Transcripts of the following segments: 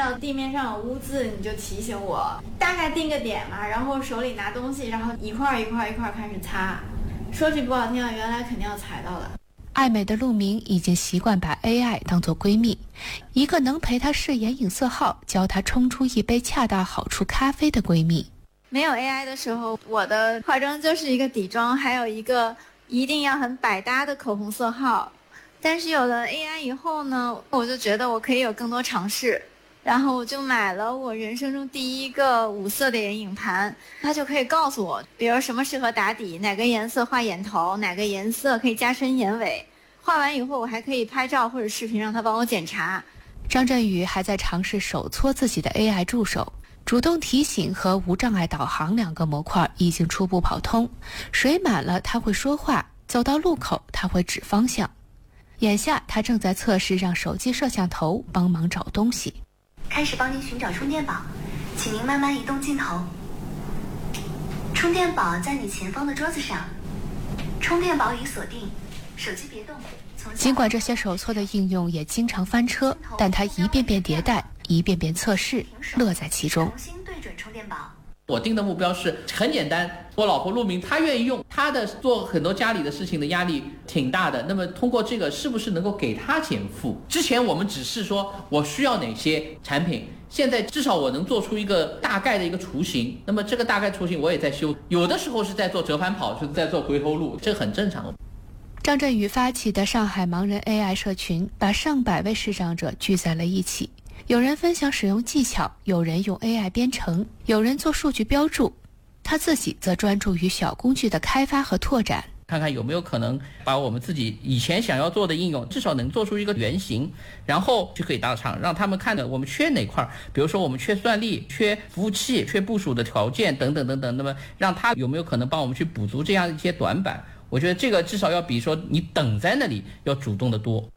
到地面上有污渍，你就提醒我，大概定个点嘛，然后手里拿东西，然后一块开始擦。说句不好听的，原来肯定要踩到的。 爱美的陆明已经习惯把 AI 当作闺蜜，一个能陪她试眼影色号，教她冲出一杯恰到好处咖啡的闺蜜。 没有 AI 的时候，我的化妆就是一个底妆，还有一个一定要很百搭的口红色号。但是有了 AI 以后呢，我就觉得我可以有更多尝试，然后我就买了我人生中第一个5色的眼影盘，它就可以告诉我，比如什么适合打底，哪个颜色画眼头，哪个颜色可以加深眼尾。画完以后，我还可以拍照或者视频让它帮我检查。 张振宇还在尝试手搓自己的 AI 助手，主动提醒和无障碍导航2个模块已经初步跑通，水满了它会说话，走到路口它会指方向。眼下他正在测试让手机摄像头帮忙找东西。 开始帮您寻找充电宝，请您慢慢移动镜头。充电宝在你前方的桌子上，充电宝已锁定，手机别动。 尽管这些手搓的应用也经常翻车，但他一遍遍迭代，一遍遍测试，乐在其中。 重新对准充电宝。 我定的目标是很简单，我老婆陆明她愿意用，她的做很多家里的事情的压力挺大的，那么通过这个是不是能够给她减负？之前我们只是说我需要哪些产品，现在至少我能做出一个大概的一个雏形，那么这个大概雏形我也在修，有的时候是在做折返跑，是在做回头路，这很正常。 张振宇发起的上海盲人 AI 社群把上百位视障者聚在了一起，有人分享使用技巧，有人用 AI 编程，有人做数据标注，他自己则专注于小工具的开发和拓展， 看看有没有可能把我们自己以前想要做的应用至少能做出一个原型，然后就可以到场让他们看的我们缺哪块，比如说我们缺算力，缺服务器，缺部署的条件等等等等，那么让他有没有可能帮我们去补足这样一些短板，我觉得这个至少要比说你等在那里要主动的多。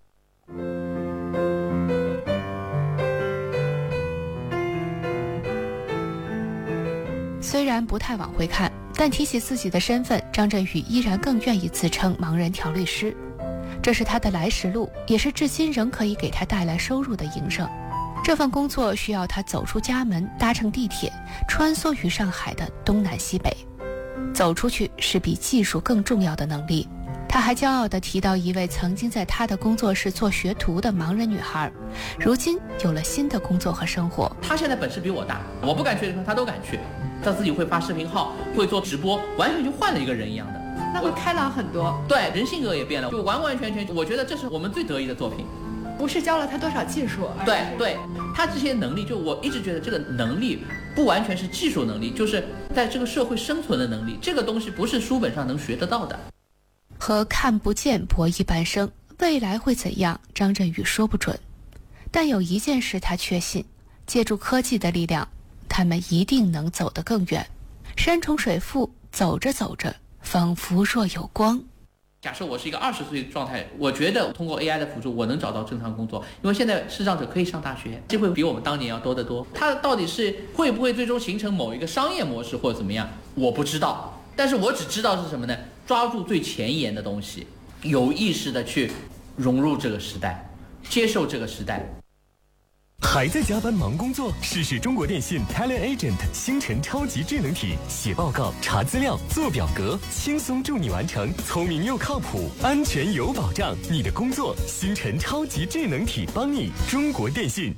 虽然不太往回看，但提起自己的身份，张振宇依然更愿意自称盲人调律师。这是他的来时路，也是至今仍可以给他带来收入的营生。这份工作需要他走出家门，搭乘地铁，穿梭于上海的东南西北。走出去是比技术更重要的能力。他还骄傲地提到一位曾经在他的工作室做学徒的盲人女孩，如今有了新的工作和生活。 他现在本事比我大，我不敢去的地方他都敢去，他自己会发视频号，会做直播，完全就换了一个人一样的。 那会开朗很多。 对，人性格也变了，就完完全全，我觉得这是我们最得意的作品。 不是教了他多少技术， 对，他这些能力，就我一直觉得这个能力不完全是技术能力，就是在这个社会生存的能力，这个东西不是书本上能学得到的。 和看不见博弈半生，未来会怎样，张振宇说不准。但有一件事他确信，借助科技的力量，他们一定能走得更远。山重水复，走着走着，仿佛若有光。 假设我是一个20岁的状态，我觉得通过 AI 的辅助，我能找到正常工作，因为现在视障者可以上大学，机会比我们当年要多得多。它到底是会不会最终形成某一个商业模式或者怎么样，我不知道。但是我只知道是什么呢？抓住最前沿的东西，有意识的去融入这个时代，接受这个时代。 还在加班忙工作？试试中国电信 Talent Agent 星辰超级智能体，写报告、查资料、做表格，轻松助你完成，聪明又靠谱，安全有保障。你的工作，星辰超级智能体帮你。中国电信。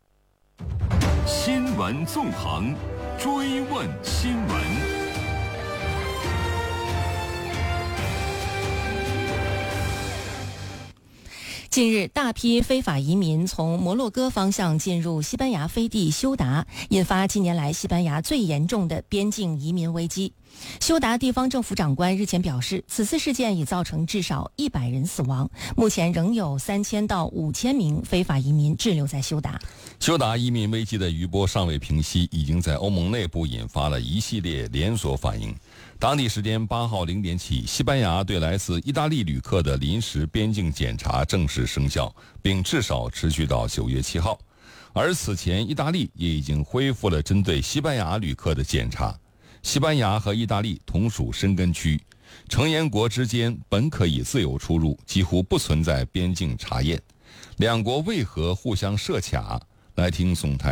新闻纵横，追问新闻。 近日，大批非法移民从摩洛哥方向进入西班牙飞地休达，引发近年来西班牙最严重的边境移民危机。休达地方政府长官日前表示，此次事件已造成至少100人死亡，目前仍有3000到5000名非法移民滞留在休达。 休达移民危机的余波尚未平息，已经在欧盟内部引发了一系列连锁反应。当地时间8号0点起，西班牙对来自意大利旅客的临时边境检查正式生效，并至少持续到9月7号。而此前，意大利也已经恢复了针对西班牙旅客的检查。西班牙和意大利同属申根区，成员国之间本可以自由出入，几乎不存在边境查验。两国为何互相设卡？来听总台